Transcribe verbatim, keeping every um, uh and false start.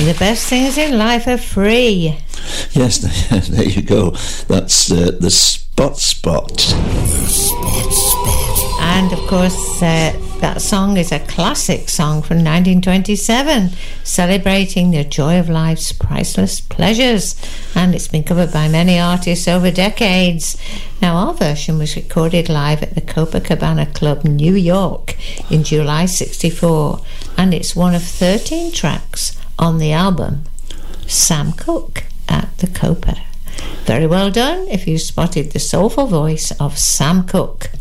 The best things in life are free. Yes, there you go. That's uh, the Spot Spot. The Spot Spot. And of course, uh, that song is a classic song from nineteen twenty-seven, celebrating the joy of life's priceless pleasures. And it's been covered by many artists over decades. Now, our version was recorded live at the Copacabana Club, New York, in July sixty-four. And it's one of thirteen tracks on the album Sam Cooke at the Copa. Very well done if you spotted the soulful voice of Sam Cooke.